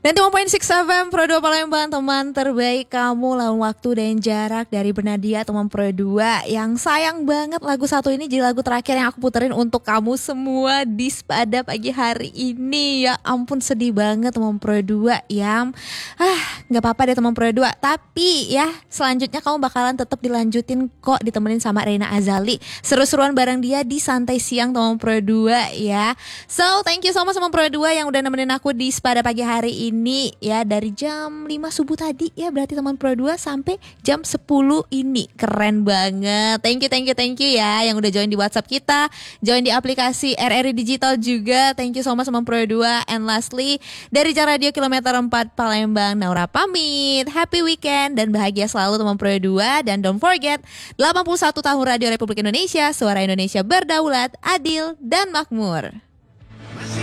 91.6 FM Pro 2 Palembang, teman terbaik kamu lawan waktu dan jarak dari Bernadia, teman Pro 2. Yang sayang banget lagu satu ini jadi lagu terakhir yang aku puterin untuk kamu semua di pada pagi hari ini. Ya ampun, sedih banget teman Pro 2 ya. Gak apa-apa deh teman Pro 2. Tapi ya selanjutnya kamu bakalan tetap dilanjutin kok, ditemenin sama Reina Azali. Seru-seruan bareng dia di Santai Siang teman Pro 2 ya. So thank you so much teman Pro 2 yang udah nemenin aku di pada pagi hari ini ya, dari jam 5 subuh tadi ya, berarti teman Pro 2 sampai jam 10 ini. Keren banget. Thank you ya yang udah join di WhatsApp kita, join di aplikasi RRI Digital juga. Thank you so much teman Pro 2. And lastly, dari Jarak Radio Kilometer 4 Palembang, Naura pamit. Happy weekend dan bahagia selalu teman Pro 2. Dan don't forget, 81 tahun Radio Republik Indonesia, suara Indonesia berdaulat, adil dan makmur.